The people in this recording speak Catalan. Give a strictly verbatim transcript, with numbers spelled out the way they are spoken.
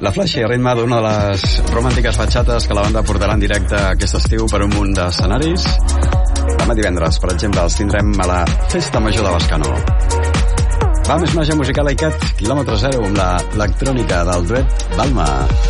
La flash i ritme d'una de les romàntiques batxates que la banda portarà en directe aquest estiu per un munt d'escenaris. Demà divendres, per exemple, els tindrem a la Festa Major de Bescanó. Va, més màgia musical a Icat, quilòmetre zero, amb la electrònica del duet Balma.